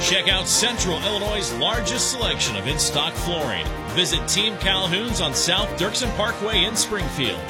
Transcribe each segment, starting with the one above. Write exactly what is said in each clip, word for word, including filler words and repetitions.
Check out Central Illinois' largest selection of in-stock flooring. Visit Team Calhoun's on South Dirksen Parkway in Springfield.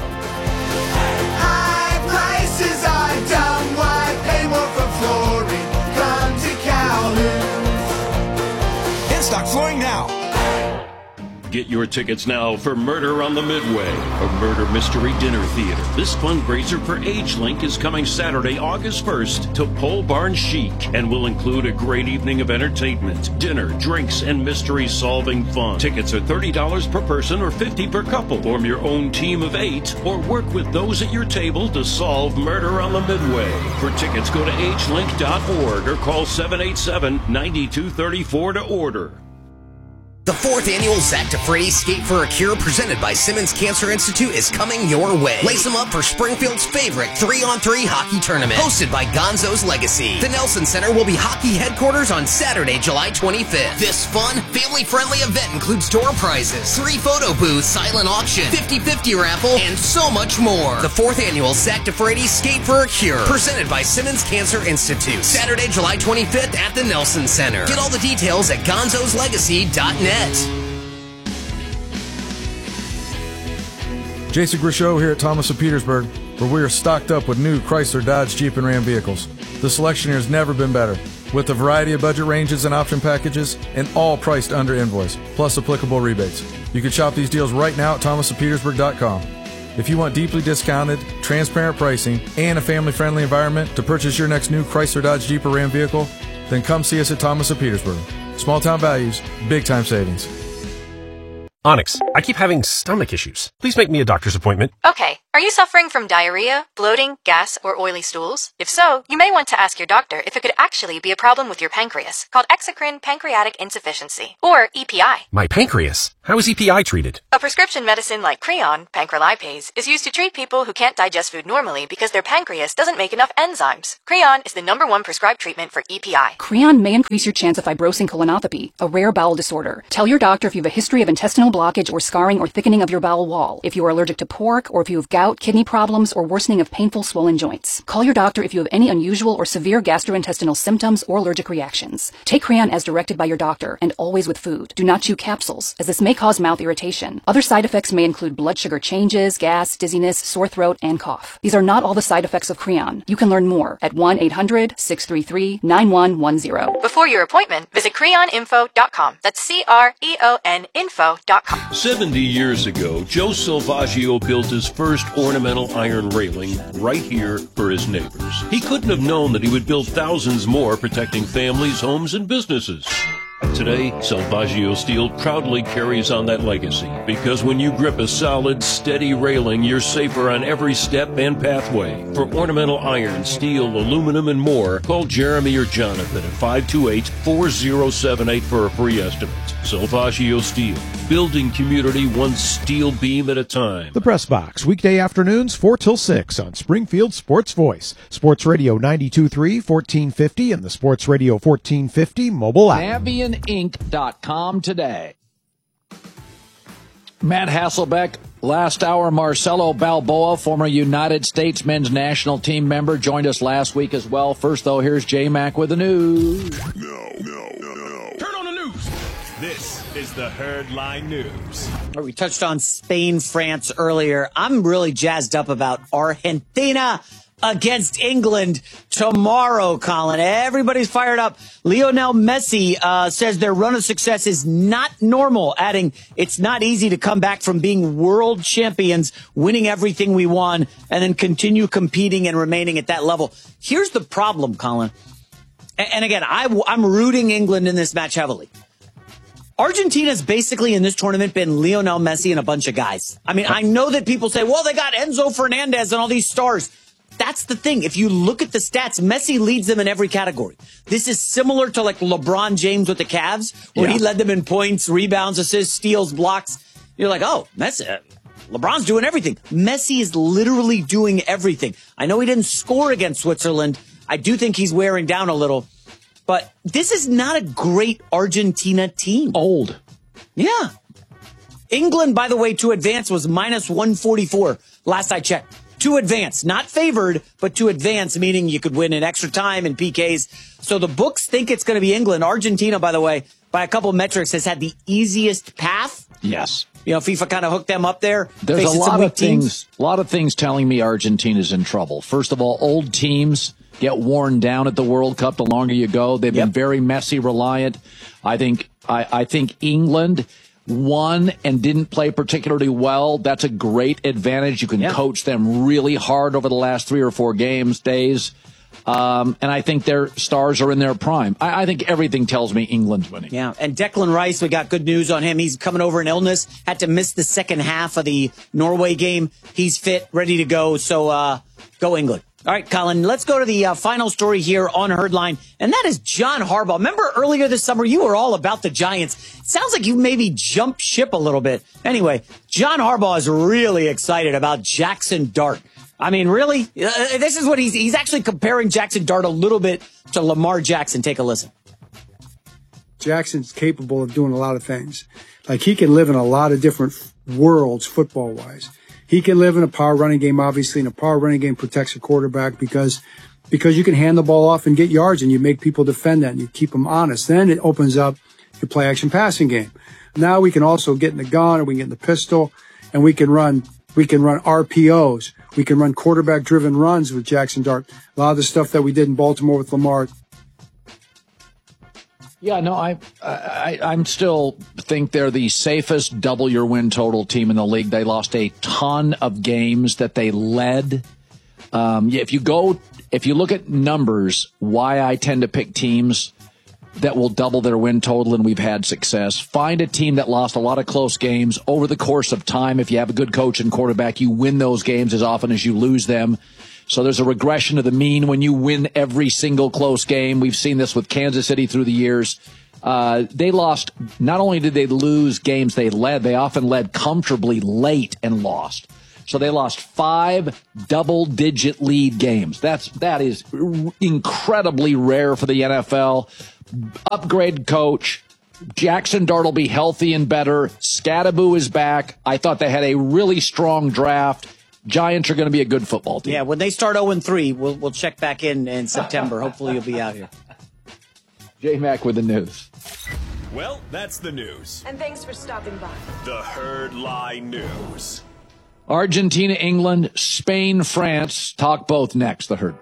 High prices are dumb. Why pay more for flooring? Come to Calhoun's. In-stock flooring now. Get your tickets now for Murder on the Midway, a murder mystery dinner theater. This fundraiser for AgeLink is coming Saturday, August first to Pole Barn Chic and will include a great evening of entertainment, dinner, drinks, and mystery-solving fun. Tickets are thirty dollars per person or fifty dollars per couple. Form your own team of eight or work with those at your table to solve Murder on the Midway. For tickets, go to age link dot org or call seven eight seven, nine two three four to order. The fourth annual Zach DeFrady Skate for a Cure presented by Simmons Cancer Institute is coming your way. Lace them up for Springfield's favorite three on three hockey tournament, hosted by Gonzo's Legacy. The Nelson Center will be hockey headquarters on Saturday, July twenty-fifth. This fun, family-friendly event includes door prizes, three photo booths, silent auction, fifty-fifty raffle, and so much more. The fourth annual Zach DeFrady Skate for a Cure, presented by Simmons Cancer Institute. Saturday, July twenty-fifth at the Nelson Center. Get all the details at gonzos legacy dot net. Jason Grishow here at Thomas of Petersburg, where we are stocked up with new Chrysler, Dodge, Jeep, and Ram vehicles. The selection here has never been better, with a variety of budget ranges and option packages, and all priced under invoice, plus applicable rebates. You can shop these deals right now at thomas of petersburg dot com. If you want deeply discounted, transparent pricing, and a family-friendly environment to purchase your next new Chrysler, Dodge, Jeep, or Ram vehicle, then come see us at Thomas of Petersburg. Small town values, big time savings. Onyx, I keep having stomach issues. Please make me a doctor's appointment. Okay. Are you suffering from diarrhea, bloating, gas, or oily stools? If so, you may want to ask your doctor if it could actually be a problem with your pancreas, called exocrine pancreatic insufficiency, or E P I. My pancreas? How is E P I treated? A prescription medicine like Creon, pancrelipase, is used to treat people who can't digest food normally because their pancreas doesn't make enough enzymes. Creon is the number one prescribed treatment for E P I. Creon may increase your chance of fibrosing colonopathy, a rare bowel disorder. Tell your doctor if you have a history of intestinal blockage or scarring or thickening of your bowel wall, if you are allergic to pork, or if you have gout, kidney problems, or worsening of painful swollen joints. Call your doctor if you have any unusual or severe gastrointestinal symptoms or allergic reactions. Take Creon as directed by your doctor, and always with food. Do not chew capsules, as this may cause mouth irritation. Other side effects may include blood sugar changes, gas, dizziness, sore throat, and cough. These are not all the side effects of Creon. You can learn more at one eight hundred, six three three, nine one one zero. Before your appointment, visit creon info dot com. That's C R E O N info dot com. seventy years ago, Joe Salvaggio built his first ornamental iron railing right here for his neighbors. He couldn't have known that he would build thousands more, protecting families, homes, and businesses. Today, Salvaggio Steel proudly carries on that legacy, because when you grip a solid, steady railing, you're safer on every step and pathway. For ornamental iron, steel, aluminum, and more, call Jeremy or Jonathan at five two eight, four zero seven eight for a free estimate. Salvaggio Steel, building community one steel beam at a time. The Press Box, weekday afternoons four till six on Springfield Sports Voice, Sports Radio ninety-two point three, fourteen fifty, and the Sports Radio fourteen fifty mobile app. Navian Inc dot com today. Matt Hasselbeck, last hour, Marcelo Balboa, former United States men's national team member, joined us last week as well. First, though, here's J-Mac with the news. No, no, no, no. Turn on the news. This is the Herdline News. We touched on Spain, France earlier. I'm really jazzed up about Argentina against England tomorrow, Colin. Everybody's fired up. Lionel Messi uh, says their run of success is not normal, adding it's not easy to come back from being world champions, winning everything we won, and then continue competing and remaining at that level. Here's the problem, Colin. And again, I, I'm rooting England in this match heavily. Argentina's basically in this tournament been Lionel Messi and a bunch of guys. I mean, I know that people say, well, they got Enzo Fernandez and all these stars. That's the thing. If you look at the stats, Messi leads them in every category. This is similar to like LeBron James with the Cavs, where yeah. he led them in points, rebounds, assists, steals, blocks. You're like, oh, Messi, LeBron's doing everything. Messi is literally doing everything. I know he didn't score against Switzerland. I do think he's wearing down a little. But this is not a great Argentina team. Old. Yeah. England, by the way, to advance was minus one forty-four last I checked. to advance. Not favored, but to advance, meaning you could win in extra time and P Ks. So the books think it's going to be England. Argentina, by the way, by a couple of metrics, has had the easiest path. Yes. You know, FIFA kind of hooked them up there. There's a lot of things, a lot of things telling me Argentina's in trouble. First of all, old teams get worn down at the World Cup the longer you go. They've yep. been very Messi reliant. I think I, I think England won and didn't play particularly well. That's a great advantage. You can yep. coach them really hard over the last three or four games, days. Um, and I think their stars are in their prime. I, I think everything tells me England's winning. Yeah, and Declan Rice, we got good news on him. He's coming over an illness, had to miss the second half of the Norway game. He's fit, ready to go, so uh, go England. All right, Colin, let's go to the uh, final story here on Herdline, and that is John Harbaugh. Remember earlier this summer, you were all about the Giants. It sounds like you maybe jumped ship a little bit. Anyway, John Harbaugh is really excited about Jackson Dart. I mean, really? Uh, this is what he's he's actually comparing Jackson Dart a little bit to Lamar Jackson. Take a listen. Jackson's capable of doing a lot of things. Like, he can live in a lot of different worlds football-wise. He can live in a power running game, obviously, and a power running game protects a quarterback because because you can hand the ball off and get yards, and you make people defend that, and you keep them honest. Then it opens up your play-action passing game. Now we can also get in the gun, or we can get in the pistol, and we can run we can run R P Os. We can run quarterback-driven runs with Jackson Dart. A lot of the stuff that we did in Baltimore with Lamar. Yeah, no, I, I, I'm still think they're the safest double your win total team in the league. They lost a ton of games that they led. Um, yeah, if you go, if you look at numbers, why I tend to pick teams that will double their win total, and we've had success. Find a team that lost a lot of close games over the course of time. If you have a good coach and quarterback, you win those games as often as you lose them. So there's a regression to the mean when you win every single close game. We've seen this with Kansas City through the years. Uh, they lost, not only did they lose games they led, they often led comfortably late and lost. So they lost five double-digit lead games. That's, that is r- incredibly rare for the N F L. Upgrade coach. Jackson Dart will be healthy and better. Scadaboo is back. I thought they had a really strong draft. Giants are going to be a good football team. Yeah, when they start oh and three, we'll we'll check back in in September. Hopefully you'll be out here. J-Mac with the news. Well, that's the news. And thanks for stopping by. The Herdline News. Argentina, England, Spain, France. Talk both next. The Herd.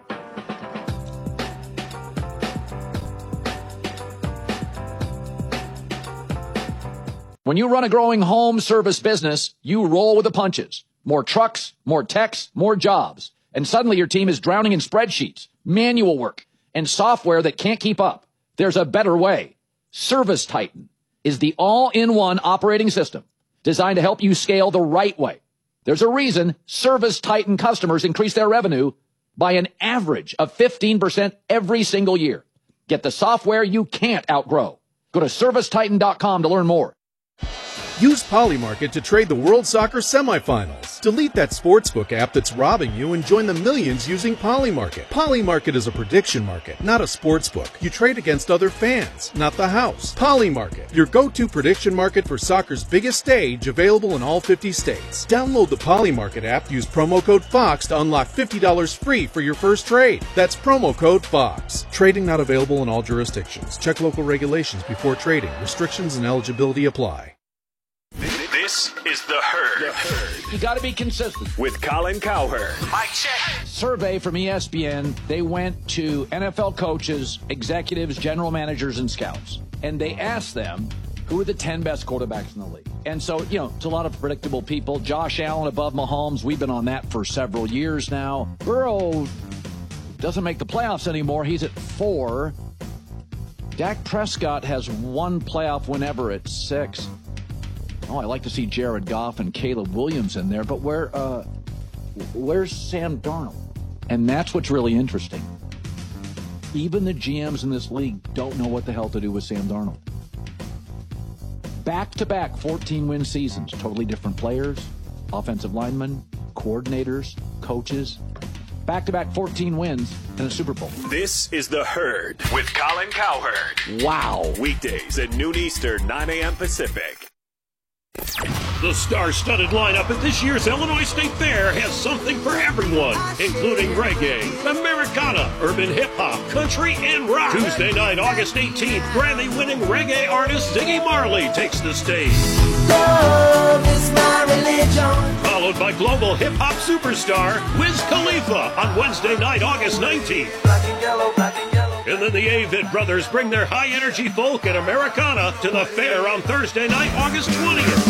When you run a growing home service business, you roll with the punches. More trucks, more techs, more jobs. And suddenly your team is drowning in spreadsheets, manual work, and software that can't keep up. There's a better way. Service Titan is the all-in-one operating system designed to help you scale the right way. There's a reason Service Titan customers increase their revenue by an average of fifteen percent every single year. Get the software you can't outgrow. Go to service titan dot com to learn more. Use Polymarket to trade the World Soccer semifinals. Delete that sportsbook app that's robbing you and join the millions using Polymarket. Polymarket is a prediction market, not a sportsbook. You trade against other fans, not the house. Polymarket, your go-to prediction market for soccer's biggest stage, available in all fifty states. Download the Polymarket app, use promo code FOX to unlock fifty dollars free for your first trade. That's promo code FOX. Trading not available in all jurisdictions. Check local regulations before trading. Restrictions and eligibility apply. This is The Herd. The Herd. You got to be consistent. With Colin Cowherd. Mike check. Survey from E S P N. They went to N F L coaches, executives, general managers, and scouts. And they asked them, who are the ten best quarterbacks in the league? And so, you know, it's a lot of predictable people. Josh Allen above Mahomes. We've been on that for several years now. Burrow doesn't make the playoffs anymore. He's at four. Dak Prescott has one playoff win ever at six. Oh, I like to see Jared Goff and Caleb Williams in there, but where, uh, where's Sam Darnold? And that's what's really interesting. Even the G Ms in this league don't know what the hell to do with Sam Darnold. Back-to-back fourteen-win seasons, totally different players, offensive linemen, coordinators, coaches. Back-to-back fourteen wins and a Super Bowl. This is The Herd with Colin Cowherd. Wow. Weekdays at noon Eastern, nine a.m. Pacific. The star-studded lineup at this year's Illinois State Fair has something for everyone, including reggae, Americana, urban hip-hop, country, and rock. Tuesday night, August eighteenth, Grammy-winning reggae artist Ziggy Marley takes the stage. Love is my religion. Followed by global hip-hop superstar Wiz Khalifa on Wednesday night, August nineteenth. Black and yellow, black and yellow. And then the Avid Brothers bring their high-energy folk and Americana to the fair on Thursday night, August twentieth.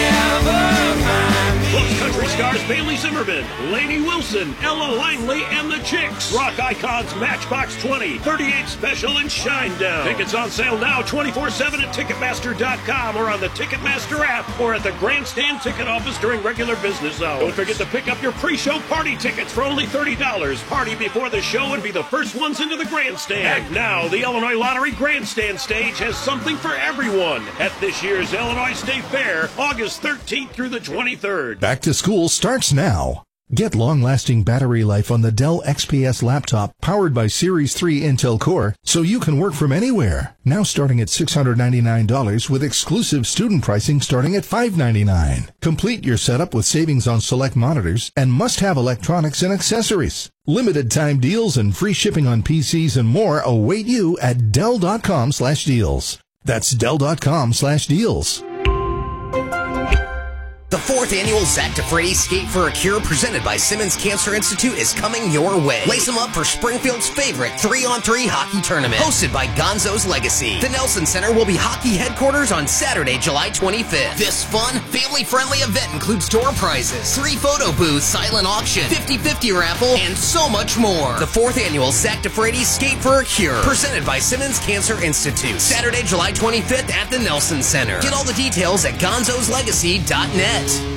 Plus country stars Bailey Zimmerman, Lainey Wilson, Ella Langley, and the Chicks. Rock icons Matchbox twenty, thirty-eight Special, and Shinedown. Tickets on sale now twenty-four seven at Ticketmaster dot com or on the Ticketmaster app or at the Grandstand ticket office during regular business hours. Don't forget to pick up your pre-show party tickets for only thirty dollars. Party before the show and be the first ones into the Grandstand. And now, the Illinois Lottery Grandstand stage has something for everyone at this year's Illinois State Fair, August thirteenth through the twenty-third. Back to school starts now. Get long-lasting battery life on the Dell X P S laptop powered by Series three Intel Core so you can work from anywhere. Now starting at six hundred ninety-nine dollars with exclusive student pricing starting at five hundred ninety-nine dollars. Complete your setup with savings on select monitors and must-have electronics and accessories. Limited time deals and free shipping on P Cs and more await you at Dell.com slash deals. That's Dell.com slash deals. The fourth annual Zach DeFrady Skate for a Cure presented by Simmons Cancer Institute is coming your way. Lace them up for Springfield's favorite three on three hockey tournament, hosted by Gonzo's Legacy. The Nelson Center will be hockey headquarters on Saturday, July twenty-fifth. This fun, family-friendly event includes door prizes, three photo booths, silent auction, fifty-fifty raffle, and so much more. The fourth annual Zach DeFrady Skate for a Cure, presented by Simmons Cancer Institute. Saturday, July twenty-fifth at the Nelson Center. Get all the details at gonzos legacy dot net.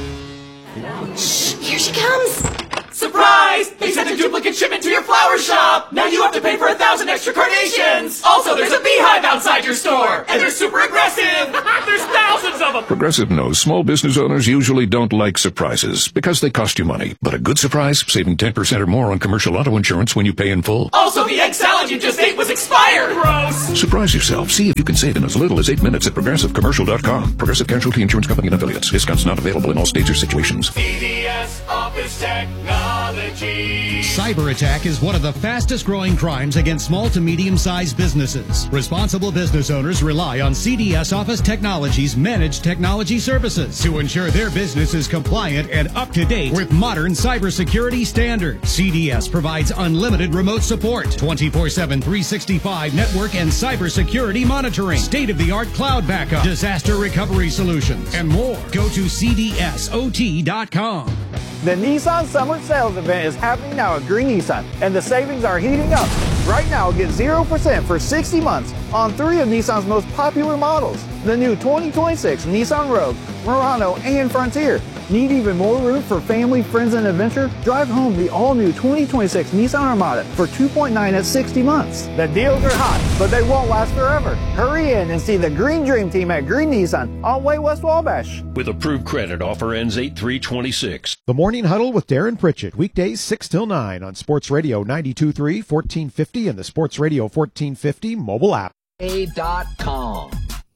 Shh, here she comes. Surprise! They sent a duplicate shipment to your flower shop! Now you have to pay for a thousand extra carnations! Also, there's a beehive outside your store! And they're super aggressive! There's thousands of them! Progressive knows small business owners usually don't like surprises because they cost you money. But a good surprise, saving ten percent or more on commercial auto insurance when you pay in full. Also, the egg salad you just ate was expired! Gross! Surprise yourself. See if you can save in as little as eight minutes at progressive commercial dot com. Progressive Casualty Insurance Company and affiliates. Discounts not available in all states or situations. C D S Office Technology. Cyber attack is one of the fastest growing crimes against small to medium-sized businesses. Responsible business owners rely on C D S Office Technology's managed technology services to ensure their business is compliant and up to date with modern cybersecurity standards. C D S provides unlimited remote support, twenty-four seven, three sixty-five network and cybersecurity monitoring, state-of-the-art cloud backup, disaster recovery solutions, and more. Go to C D S O T dot com. The Nissan Summer Sales Event is happening now at Green Nissan, and the savings are heating up. Right now, get zero percent for sixty months on three of Nissan's most popular models. The new twenty twenty-six Nissan Rogue, Murano, and Frontier. Need even more room for family, friends, and adventure? Drive home the all-new twenty twenty-six Nissan Armada for two point nine at sixty months. The deals are hot, but they won't last forever. Hurry in and see the Green Dream Team at Green Nissan on Way West Wabash. With approved credit, offer ends eight three twenty-six. The Morning Huddle with Darren Pritchett, weekdays six till nine on Sports Radio ninety-two point three, fourteen fifty, and the Sports Radio fourteen fifty mobile app. A dot com.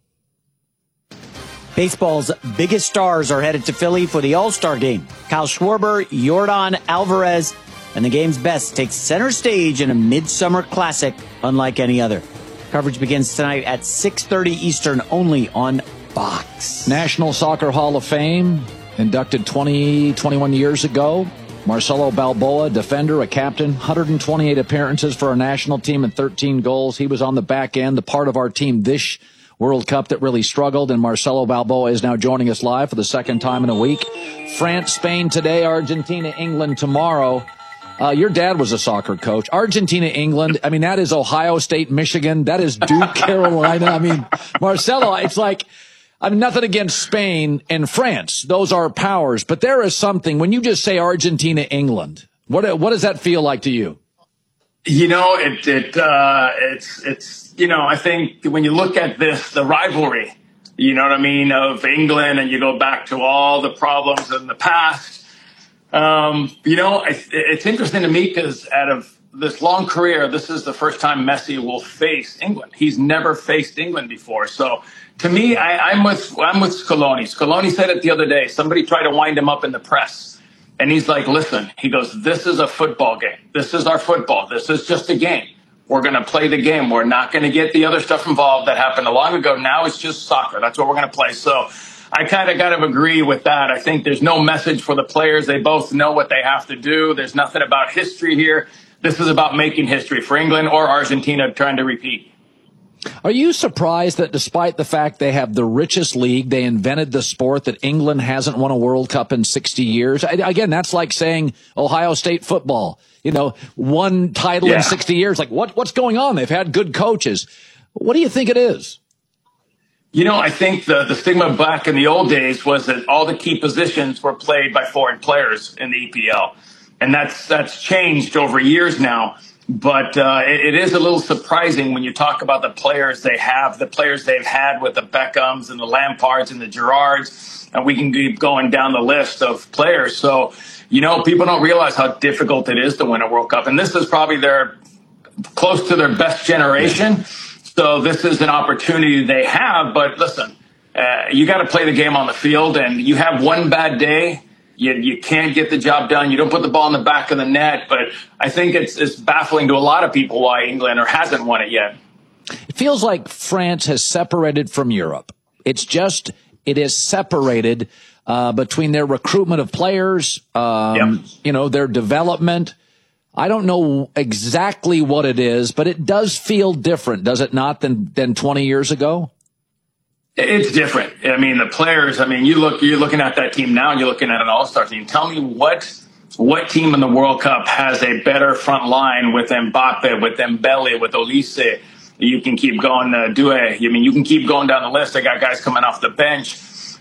Baseball's biggest stars are headed to Philly for the All-Star Game. Kyle Schwarber, Yordan Alvarez, and the game's best takes center stage in a midsummer classic unlike any other. Coverage begins tonight at six thirty Eastern, only on Fox. National Soccer Hall of Fame, inducted twenty, twenty-one years ago. Marcelo Balboa, defender, a captain, one hundred twenty-eight appearances for our national team and thirteen goals. He was on the back end, the part of our team this World Cup that really struggled, and Marcelo Balboa is now joining us live for the second time in a week. France, Spain today, Argentina, England tomorrow. Uh, your dad was a soccer coach. Argentina, England, I mean, that is Ohio State, Michigan. That is Duke, Carolina. I mean, Marcelo, it's like, I mean, nothing against Spain and France. Those are powers. But there is something, when you just say Argentina, England, what what does that feel like to you? You know, it, it, uh, it's, it's, you know, I think when you look at this, the rivalry, you know what I mean, of England, and you go back to all the problems in the past, um, you know, it's, it's interesting to me because out of this long career, this is the first time Messi will face England. He's never faced England before. So to me, I, I'm with I'm with Scaloni. Scaloni said it the other day. Somebody tried to wind him up in the press. And he's like, listen, he goes, this is a football game. This is our football. This is just a game. We're going to play the game. We're not going to get the other stuff involved that happened a long ago. Now it's just soccer. That's what we're going to play. So I kind of got to agree with that. I think there's no message for the players. They both know what they have to do. There's nothing about history here. This is about making history for England or Argentina trying to repeat. Are you surprised that despite the fact they have the richest league, they invented the sport, that England hasn't won a World Cup in sixty years? Again, that's like saying Ohio State football, you know, one title yeah. in sixty years. Like, what, what's going on? They've had good coaches. What do you think it is? You know, I think the, the stigma back in the old days was that all the key positions were played by foreign players in the E P L. And that's that's changed over years now. But uh, it, it is a little surprising when you talk about the players they have, the players they've had with the Beckhams and the Lampards and the Gerrards. And we can keep going down the list of players. So, you know, people don't realize how difficult it is to win a World Cup. And this is probably their close to their best generation. So this is an opportunity they have. But listen, uh, you got to play the game on the field. And you have one bad day. You, you can't get the job done. You don't put the ball in the back of the net. But I think it's, it's baffling to a lot of people why England or hasn't won it yet. It feels like France has separated from Europe. It's just, it is separated uh, between their recruitment of players, um, yep. you know, their development. I don't know exactly what it is, but it does feel different, does it not, than, than twenty years ago? It's different. I mean, the players, I mean, you look, you're looking at that team now and you're looking at an all-star team. Tell me what, what team in the World Cup has a better front line with Mbappe, with Dembele, with Olise? You can keep going, uh, Doué. I mean, you can keep going down the list. They got guys coming off the bench.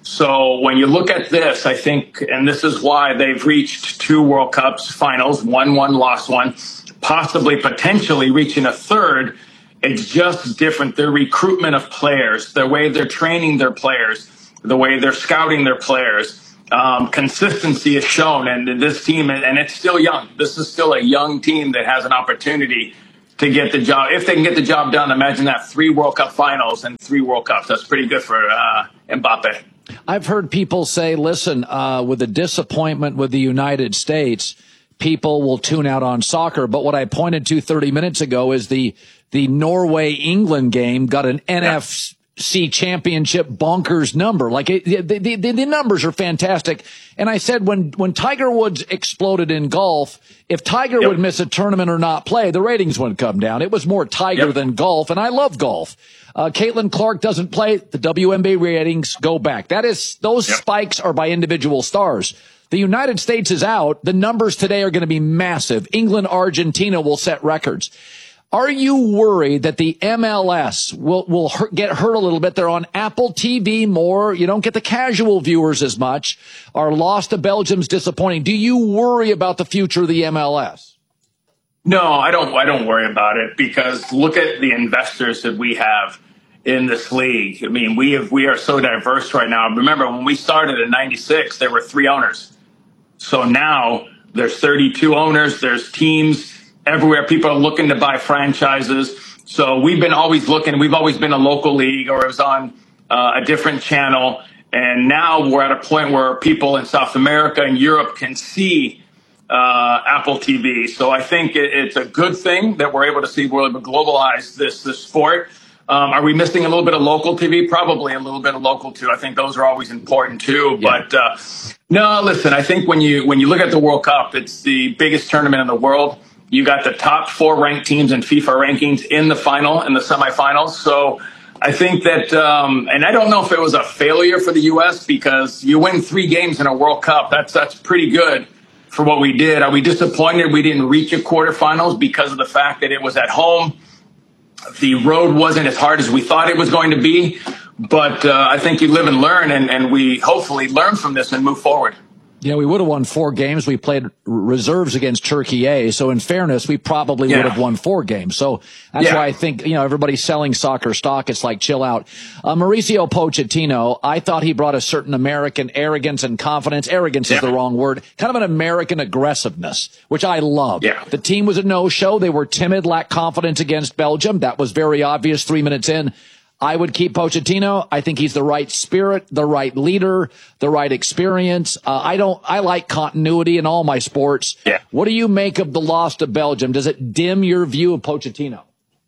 So when you look at this, I think, and this is why they've reached two World Cups finals, won one, lost one, possibly potentially reaching a third. It's just different. Their recruitment of players, the way they're training their players, the way they're scouting their players, um, consistency is shown. And this team, and it's still young. This is still a young team that has an opportunity to get the job. If they can get the job done, imagine that, three World Cup finals and three World Cups. That's pretty good for uh, Mbappe. I've heard people say, listen, uh, with the disappointment with the United States, people will tune out on soccer. But what I pointed to thirty minutes ago is the the Norway-England game got an N F C championship bonkers number. Like it, the, the, the numbers are fantastic. And I said when, when Tiger Woods exploded in golf, if Tiger yep. would miss a tournament or not play, the ratings wouldn't come down. It was more Tiger yep. than golf. And I love golf. Uh, Caitlin Clark doesn't play. The W N B A ratings go back. That is, those yep. spikes are by individual stars. The United States is out. The numbers today are going to be massive. England, Argentina will set records. Are you worried that the M L S will, will hurt, get hurt a little bit? They're on Apple T V more. You don't get the casual viewers as much. Our loss to Belgium's disappointing. Do you worry about the future of the M L S? No, I don't. I don't worry about it because look at the investors that we have in this league. I mean, we have, we are so diverse right now. Remember when we started in ninety-six, there were three owners. So now there's thirty-two owners. There's teams everywhere. People are looking to buy franchises. So we've been always looking. We've always been a local league or it was on uh, a different channel. And now we're at a point where people in South America and Europe can see uh, Apple T V. So I think it, it's a good thing that we're able to see, we're able to globalize this, this sport. Um, are we missing a little bit of local T V? Probably a little bit of local too. I think those are always important too. Yeah. But uh, no, listen, I think when you when you look at the World Cup, it's the biggest tournament in the world. You got the top four ranked teams in FIFA rankings in the final, in the semifinals. So I think that, um, and I don't know if it was a failure for the U S because you win three games in a World Cup. That's that's pretty good for what we did. Are we disappointed we didn't reach a quarterfinals because of the fact that it was at home? The road wasn't as hard as we thought it was going to be. But uh, I think you live and learn, and, and we hopefully learn from this and move forward. Yeah, we would have won four games. We played reserves against Turkey A. So in fairness, we probably Yeah. would have won four games. So that's Yeah. why I think, you know, everybody's selling soccer stock. It's like, chill out. Uh, Mauricio Pochettino, I thought he brought a certain American arrogance and confidence. Arrogance Yeah. is the wrong word. Kind of an American aggressiveness, which I love. Yeah. The team was a no-show. They were timid, lacked confidence against Belgium. That was very obvious three minutes in. I would keep Pochettino. I think he's the right spirit, the right leader, the right experience. Uh, I don't, I like continuity in all my sports. Yeah. What do you make of the loss to Belgium? Does it dim your view of Pochettino?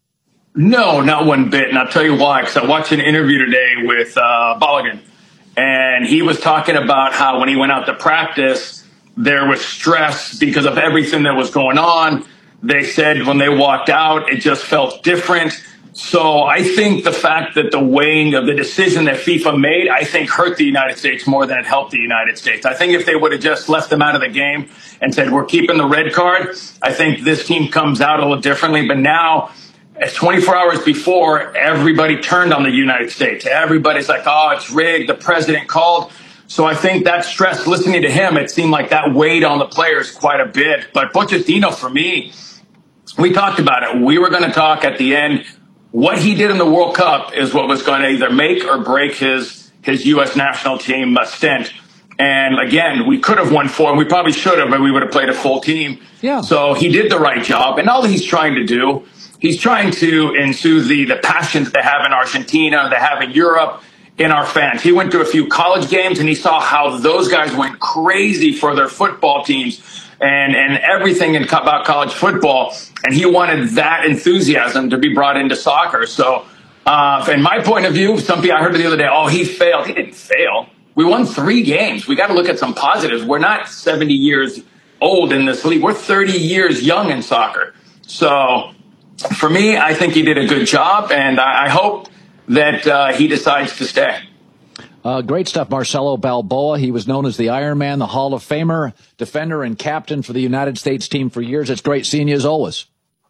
No, not one bit. And I'll tell you why. Because I watched an interview today with uh, Balogun, and he was talking about how when he went out to practice, there was stress because of everything that was going on. They said when they walked out, it just felt different. So I think the fact that the weighing of the decision that FIFA made, I think hurt the United States more than it helped the United States. I think if they would have just left them out of the game and said, we're keeping the red card, I think this team comes out a little differently. But now, as twenty-four hours before, everybody turned on the United States. Everybody's like, oh, it's rigged. The president called. So I think that stress, listening to him, it seemed like that weighed on the players quite a bit. But Pochettino, for me, we talked about it. We were going to talk at the end. What he did in the World Cup is what was going to either make or break his his U S national team uh, stint. And again, we could have won four, and we probably should have, but we would have played a full team. Yeah. So he did the right job. And all that he's trying to do, he's trying to ensue the, the passion that they have in Argentina, they have in Europe, in our fans. He went to a few college games, and he saw how those guys went crazy for their football teams and, and everything in, about college football. And he wanted that enthusiasm to be brought into soccer. So, uh, from my point of view, some people, I heard the other day, oh, he failed. He didn't fail. We won three games. We got to look at some positives. We're not seventy years old in this league. We're thirty years young in soccer. So, for me, I think he did a good job, and I, I hope that uh, he decides to stay. Uh, great stuff, Marcelo Balboa. He was known as the Iron Man, the Hall of Famer, defender and captain for the United States team for years. It's great seeing you as always.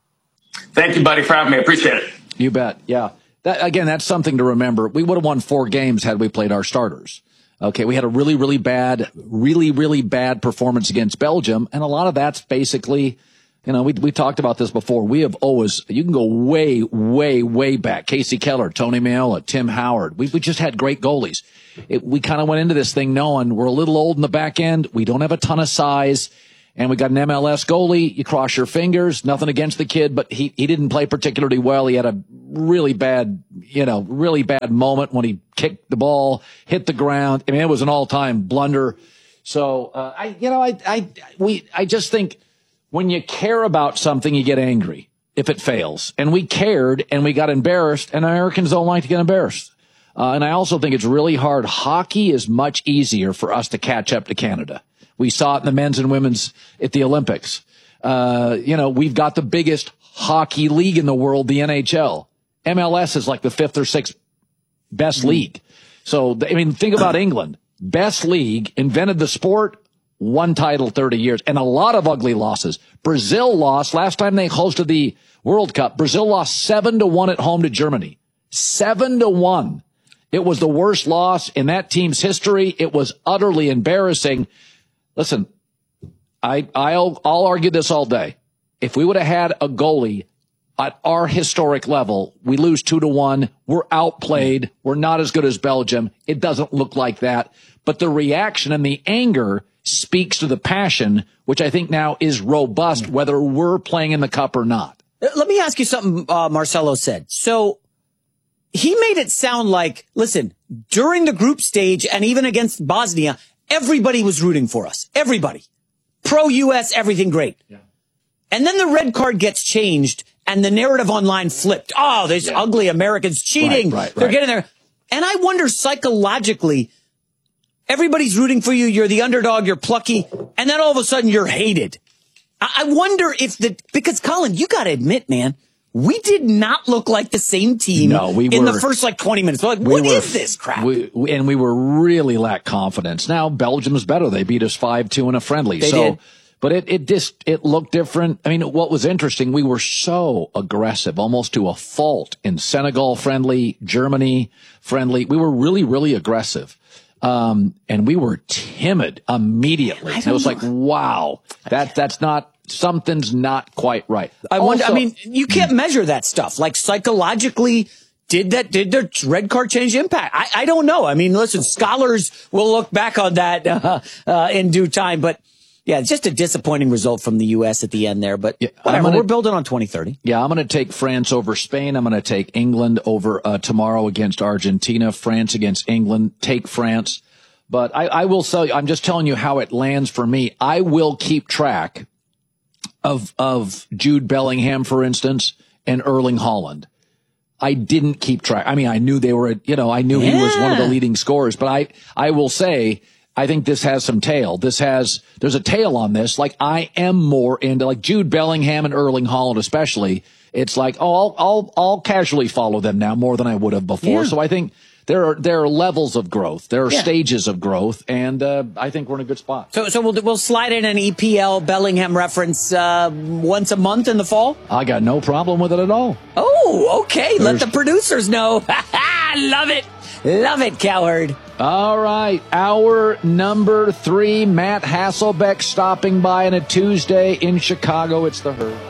Thank you, buddy, for having me. I appreciate it. You bet. Yeah. That, again, that's something to remember. We would have won four games had we played our starters. Okay, we had a really, really bad, really, really bad performance against Belgium, and a lot of that's basically, you know, we we talked about this before. We have always, you can go way, way, way back. Casey Keller, Tony Meola, Tim Howard. We we just had great goalies. It, we kind of went into this thing knowing we're a little old in the back end. We don't have a ton of size, and we got an M L S goalie. You cross your fingers. Nothing against the kid, but he he didn't play particularly well. He had a really bad, you know, really bad moment when he kicked the ball, hit the ground. I mean, it was an all-time blunder. So uh, I, you know, I I we I just think when you care about something, you get angry if it fails. And we cared, and we got embarrassed, and Americans don't like to get embarrassed. Uh, and I also think it's really hard. Hockey is much easier for us to catch up to Canada. We saw it in the men's and women's at the Olympics. Uh, you know, we've got the biggest hockey league in the world, the N H L. M L S is like the fifth or sixth best league. So, I mean, think about England. Best league, invented the sport, one title thirty years, and a lot of ugly losses. Brazil lost last time they hosted the World Cup. Brazil lost seven to one at home to Germany. Seven to one. It was the worst loss in that team's history. It was utterly embarrassing. Listen, I, I'll, I'll argue this all day. If we would have had a goalie at our historic level, we lose two to one. We're outplayed. We're not as good as Belgium. It doesn't look like that. But the reaction and the anger speaks to the passion, which I think now is robust, whether we're playing in the cup or not. Let me ask you something uh, Marcelo said. So he made it sound like, listen, during the group stage and even against Bosnia, everybody was rooting for us. Everybody. Pro-U S, everything great. Yeah. And then the red card gets changed and the narrative online flipped. Oh, there's yeah. ugly Americans cheating. Right, right, They're right. getting there. And I wonder psychologically, everybody's rooting for you. You're the underdog. You're plucky. And then all of a sudden you're hated. I wonder if the, because Colin, you got to admit, man, we did not look like the same team no, we in were, the first like twenty minutes. We're like, what we were, is this crap? We, we, and we were really lack confidence. Now Belgium's better. They beat us five two in a friendly. They so, did. But it, it just, it looked different. I mean, what was interesting, we were so aggressive, almost to a fault in Senegal friendly, Germany friendly. We were really, really aggressive. Um, and we were timid immediately. It was like, wow, that that's not, something's not quite right. I wonder, Also- I mean, you can't measure that stuff. Like psychologically, did that, did the red card change impact? I, I don't know. I mean, listen, scholars will look back on that, uh, uh, in due time, but yeah, it's just a disappointing result from the U S at the end there, but Yeah, whatever. I'm gonna- We're building on twenty thirty. Yeah, I'm going to take France over Spain. I'm going to take England over uh, tomorrow against Argentina. France against England. Take France. But I, I will tell you, I'm just telling you how it lands for me. I will keep track of of Jude Bellingham, for instance, and Erling Haaland. I didn't keep track. I mean, I knew they were, you know, I knew he was one of the Yeah. leading scorers, but I, I will say, I think this has some tail. This has, there's a tail on this. Like, I am more into, like, Jude Bellingham and Erling Haaland especially. It's like, oh, I'll, I'll, I'll casually follow them now more than I would have before. Yeah. So I think there are, there are levels of growth. There are Yeah. stages of growth. And, uh, I think we're in a good spot. So, so we'll, we'll slide in an E P L Bellingham reference, uh, once a month in the fall? I got no problem with it at all. Oh, okay. Let There's- the producers know. Love it. Love it, Cowherd. All right, hour number three, Matt Hasselbeck stopping by on a Tuesday in Chicago. It's the Herd.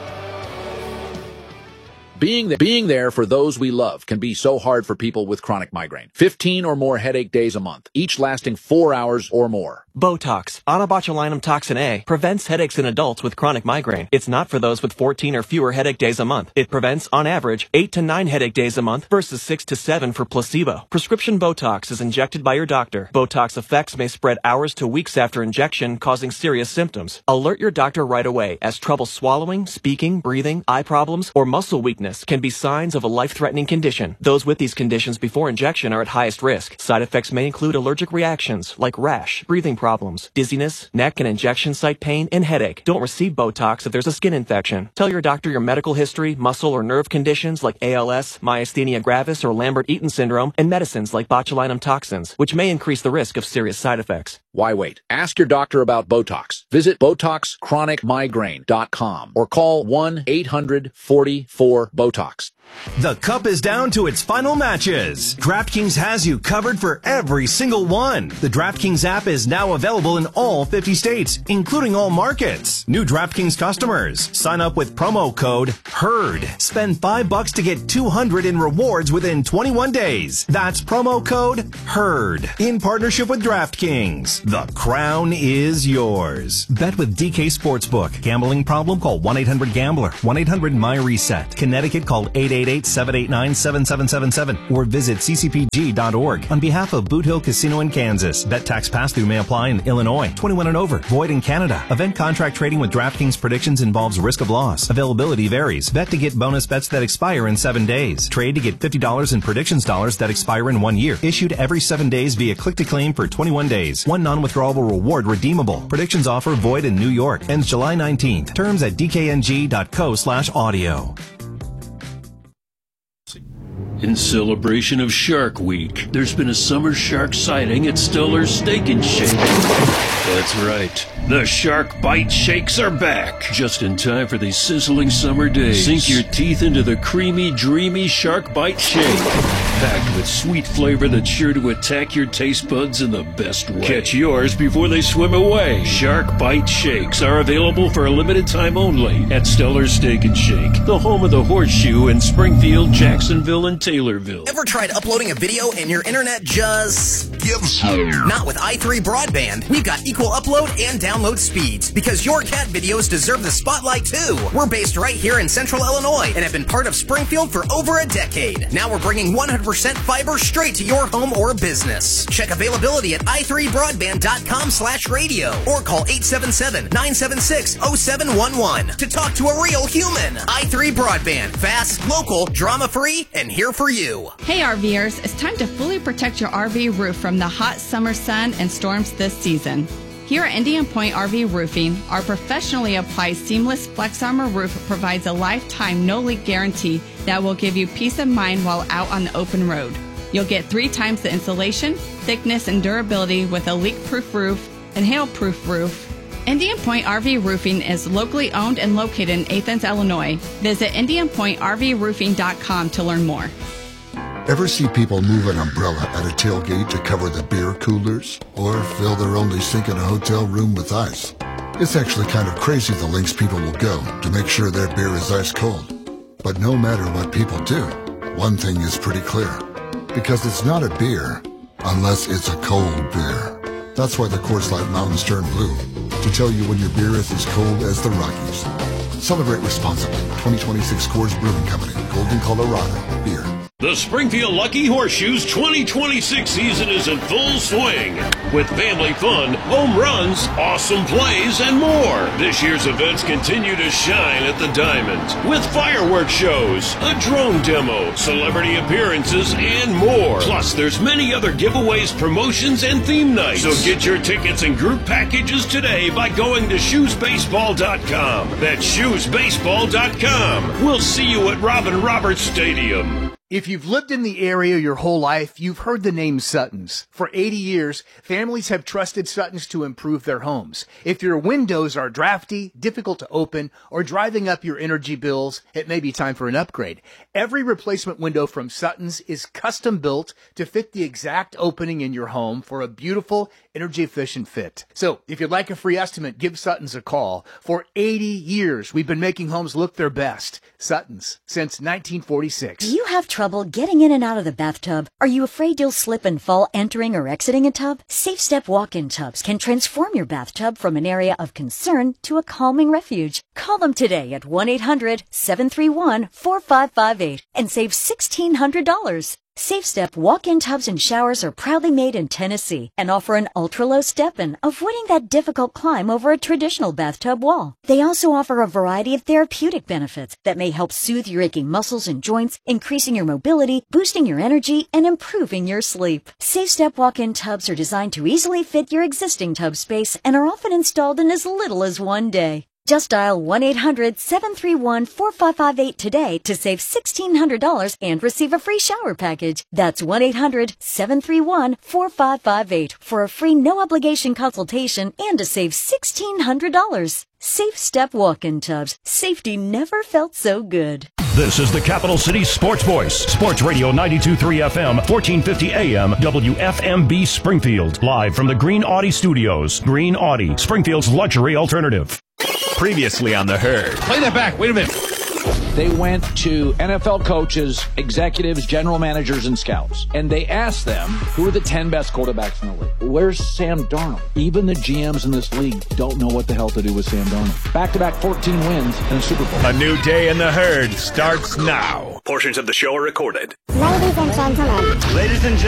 Being, th- being there for those we love can be so hard for people with chronic migraine. fifteen or more headache days a month, each lasting four hours or more. Botox, onabotulinum toxin A, prevents headaches in adults with chronic migraine. It's not for those with fourteen or fewer headache days a month. It prevents, on average, eight to nine headache days a month versus six to seven for placebo. Prescription Botox is injected by your doctor. Botox effects may spread hours to weeks after injection, causing serious symptoms. Alert your doctor right away, as trouble swallowing, speaking, breathing, eye problems, or muscle weakness can be signs of a life-threatening condition. Those with these conditions before injection are at highest risk. Side effects may include allergic reactions like rash, breathing problems, dizziness, neck and injection site pain, and headache. Don't receive Botox if there's a skin infection. Tell your doctor your medical history, muscle or nerve conditions like A L S, myasthenia gravis, or Lambert-Eaton syndrome, and medicines like botulinum toxins, which may increase the risk of serious side effects. Why wait? Ask your doctor about Botox. Visit Botox Chronic Migraine dot com or call one eight hundred forty-four Botox. The cup is down to its final matches. DraftKings has you covered for every single one. The DraftKings app is now available in all fifty states, including all markets. New DraftKings customers, sign up with promo code HERD. Spend five bucks to get two hundred in rewards within twenty-one days. That's promo code HERD. In partnership with DraftKings. The crown is yours. Bet with D K Sportsbook. Gambling problem? Call one eight hundred gambler. one eight hundred my reset. Connecticut, call eight eight eight, seven eight nine, seven seven seven seven or visit c c p g dot org. On behalf of Boot Hill Casino in Kansas, bet tax pass-through may apply in Illinois. twenty-one and over. Void in Canada. Event contract trading with DraftKings predictions involves risk of loss. Availability varies. Bet to get bonus bets that expire in seven days. Trade to get fifty dollars in predictions dollars that expire in one year. Issued every seven days via click-to-claim for twenty-one days. One non-withdrawable reward redeemable. Predictions offer void in New York. Ends July nineteenth. Terms at d k n g dot co slash audio. In celebration of Shark Week, there's been a summer shark sighting at Stellar's Steak and Shake. That's right. The Shark Bite Shakes are back. Just in time for these sizzling summer days. Sink your teeth into the creamy, dreamy Shark Bite Shake. Packed with sweet flavor that's sure to attack your taste buds in the best way. Catch yours before they swim away. Shark Bite Shakes are available for a limited time only at Stellar's Steak and Shake, the home of the Horseshoe in Springfield, Jacksonville, and Taylorville. Ever tried uploading a video and your internet just gives up? Not with i three Broadband. We've got equal upload and download speeds because your cat videos deserve the spotlight too. We're based right here in Central Illinois and have been part of Springfield for over a decade. Now we're bringing one hundred percent fiber straight to your home or business. Check availability at i three broadband dot com slash radio or call eight seven seven, nine seven six, oh seven one one to talk to a real human. i three Broadband. Fast, local, drama-free, and here for you. Hey RVers, it's time to fully protect your R V roof from the hot summer sun and storms this season. Here at Indian Point R V Roofing, our professionally applied seamless Flex Armor roof provides a lifetime no-leak guarantee that will give you peace of mind while out on the open road. You'll get three times the insulation, thickness, and durability with a leak-proof roof and hail-proof roof. Indian Point R V Roofing is locally owned and located in Athens, Illinois. Visit indian point r v roofing dot com to learn more. Ever see people move an umbrella at a tailgate to cover the beer coolers? Or fill their only sink in a hotel room with ice? It's actually kind of crazy the lengths people will go to make sure their beer is ice cold. But no matter what people do, one thing is pretty clear. Because it's not a beer unless it's a cold beer. That's why the Coors Light Mountains turn blue, to tell you when your beer is as cold as the Rockies. Celebrate responsibly. twenty twenty-six Coors Brewing Company, Golden, Colorado. Beer. The Springfield Lucky Horseshoes twenty twenty-six season is in full swing with family fun, home runs, awesome plays, and more. This year's events continue to shine at the Diamond with fireworks shows, a drone demo, celebrity appearances, and more. Plus, there's many other giveaways, promotions, and theme nights. So get your tickets and group packages today by going to shoes baseball dot com. That's shoes baseball dot com. We'll see you at Robin Roberts Stadium. If you've lived in the area your whole life, you've heard the name Sutton's. For eighty years, families have trusted Sutton's to improve their homes. If your windows are drafty, difficult to open, or driving up your energy bills, it may be time for an upgrade. Every replacement window from Sutton's is custom built to fit the exact opening in your home for a beautiful, energy-efficient fit. So, if you'd like a free estimate, give Sutton's a call. For eighty years, we've been making homes look their best. Sutton's, since nineteen forty-six. Do you have trouble getting in and out of the bathtub? Are you afraid you'll slip and fall entering or exiting a tub? Safe Step walk-in tubs can transform your bathtub from an area of concern to a calming refuge. Call them today at one eight hundred seven three one four five five eight and save sixteen hundred dollars. Safe Step walk-in tubs and showers are proudly made in Tennessee and offer an ultra-low step-in, avoiding that difficult climb over a traditional bathtub wall. They also offer a variety of therapeutic benefits that may help soothe your aching muscles and joints, increasing your mobility, boosting your energy, and improving your sleep. Safe Step walk-in tubs are designed to easily fit your existing tub space and are often installed in as little as one day. Just dial one eight hundred seven three one four five five eight today to save sixteen hundred dollars and receive a free shower package. That's one eight hundred seven three one four five five eight for a free no-obligation consultation and to save sixteen hundred dollars. Safe Step walk-in tubs. Safety never felt so good. This is the Capital City Sports Voice. Sports Radio ninety-two point three F M, fourteen fifty A M, W F M B Springfield. Live from the Green Audi Studios. Green Audi, Springfield's luxury alternative. Previously on The Herd. Play that back. Wait a minute. They went to N F L coaches, executives, general managers, and scouts, and they asked them, who are the ten best quarterbacks in the league? Where's Sam Darnold? Even the G Ms in this league don't know what the hell to do with Sam Darnold. Back-to-back fourteen wins and a Super Bowl. A new day in The Herd starts now. Portions of the show are recorded. Ladies and gentlemen. Ladies and gentlemen.